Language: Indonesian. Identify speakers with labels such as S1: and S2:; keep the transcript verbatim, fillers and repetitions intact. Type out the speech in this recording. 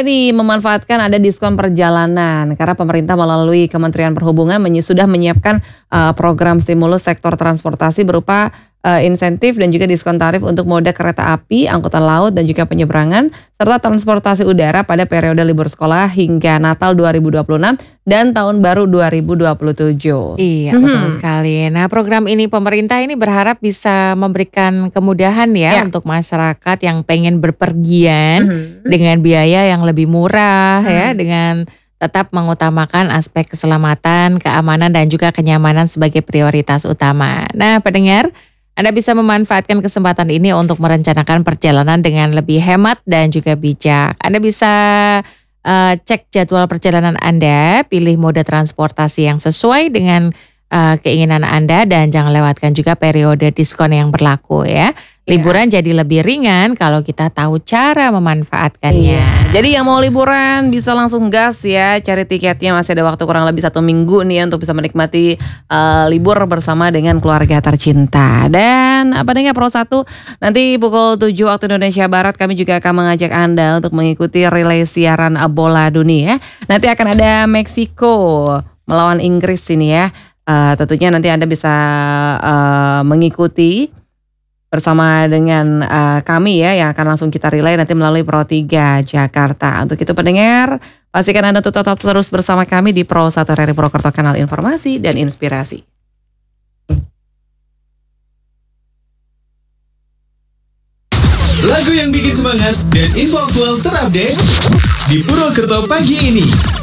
S1: nih memanfaatkan ada diskon perjalanan karena pemerintah melalui Kementerian Perhubungan menyi- sudah menyiapkan uh, program stimulus sektor transportasi berupa uh, insentif dan juga diskon tarif untuk moda kereta api, angkutan laut dan juga penyeberangan serta transportasi udara pada periode libur sekolah hingga Natal dua ribu dua puluh enam dan Tahun Baru dua ribu dua puluh tujuh.
S2: Iya,
S1: Mhm.
S2: betul sekali. Nah, program ini pemerintah ini berharap bisa memberikan kemudahan ya
S1: Ya.
S2: untuk masyarakat yang pengen berpergian
S1: Mhm.
S2: dengan biaya yang lebih murah ya,
S1: Hmm.
S2: dengan tetap mengutamakan aspek keselamatan, keamanan dan juga kenyamanan sebagai prioritas utama. Nah, pendengar, Anda bisa memanfaatkan kesempatan ini untuk merencanakan perjalanan dengan lebih hemat dan juga bijak. Anda bisa uh, cek jadwal perjalanan Anda, pilih mode transportasi yang sesuai dengan uh, keinginan Anda dan jangan lewatkan juga periode diskon yang berlaku ya. Liburan jadi lebih ringan kalau kita tahu cara memanfaatkannya.
S1: Iya. Jadi yang mau liburan bisa langsung gas ya, cari tiketnya, masih ada waktu kurang lebih satu minggu nih ya untuk bisa menikmati uh, libur bersama dengan keluarga tercinta. Dan apa nih Pro satu nanti pukul tujuh waktu Indonesia Barat kami juga akan mengajak Anda untuk mengikuti relay siaran bola dunia. Nanti akan ada Meksiko melawan Inggris ini ya. Uh, tentunya nanti Anda bisa uh, mengikuti bersama dengan uh, kami ya yang akan langsung kita relay nanti melalui Pro tiga Jakarta. Untuk itu pendengar, pastikan Anda tetap terus bersama kami di Pro satu R R I Purwokerto, kanal informasi dan inspirasi.
S3: Lagu yang bikin semangat dan info aktual terupdate di Purwokerto pagi ini.